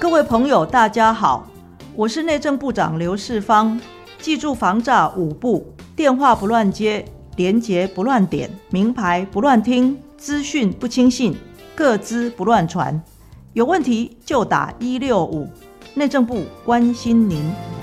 各位朋友大家好，我是内政部长刘世芳。记住防诈5步：电话不乱接，连结不乱点，名牌不乱听，资讯不轻信，个资不乱传。有问题就打165，内政部关心您。